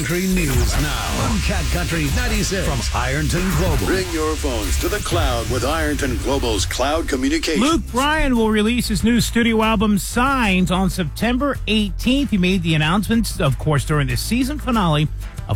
Country News now on Cat Country 96 from Ironton Global. Bring your phones to the cloud with Ironton Global's cloud communication. Luke Bryan will release his new studio album, Signs, on September 18th. He made the announcements, of course, during the season finale